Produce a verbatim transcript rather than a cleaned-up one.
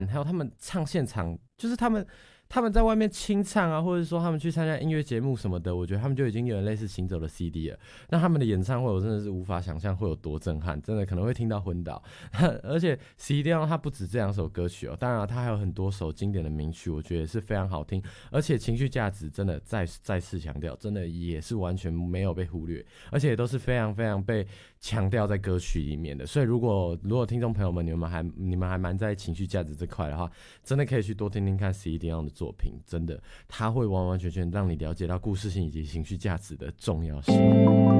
还有他们唱现场，就是他们他们在外面清唱啊，或者说他们去参加音乐节目什么的，我觉得他们就已经有点类似行走的 C D 了。那他们的演唱会，我真的是无法想象会有多震撼，真的可能会听到昏倒。而且 C D 它不止这两首歌曲哦，当然它还有很多首经典的名曲，我觉得也是非常好听，而且情绪价值真的再再次强调，真的也是完全没有被忽略，而且都是非常非常被强调在歌曲里面的。所以如果如果听众朋友们你们还你们还蛮在情绪价值这块的话，真的可以去多听听看 C D 的作品，真的它会完完全全让你了解到故事性以及情绪价值的重要性。